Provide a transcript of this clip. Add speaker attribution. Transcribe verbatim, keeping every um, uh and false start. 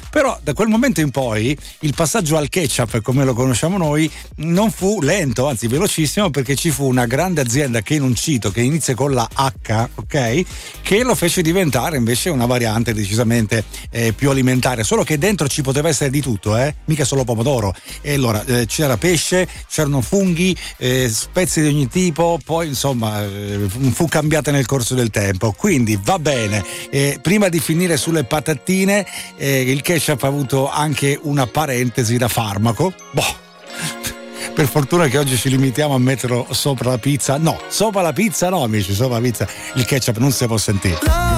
Speaker 1: Però da quel momento in poi il passaggio al ketchup, come lo conosciamo noi, non fu lento, anzi velocissimo, perché ci fu una grande azienda che non cito, che inizia con la H, ok, che lo fece diventare invece una variante decisamente eh, più alimentare, solo che dentro ci poteva essere di tutto, eh? Mica solo pomodoro. E allora eh, c'era pesce, c'erano funghi, eh, spezie di ogni tipo, poi insomma eh, fu cambiata nel corso del tempo. Quindi va bene, eh, prima di finire sulle patatine, eh, il ketchup ha avuto anche una parentesi da farmaco. Boh, per fortuna che oggi ci limitiamo a metterlo sopra la pizza. No, sopra la pizza no, amici, sopra la pizza il ketchup non si può sentire.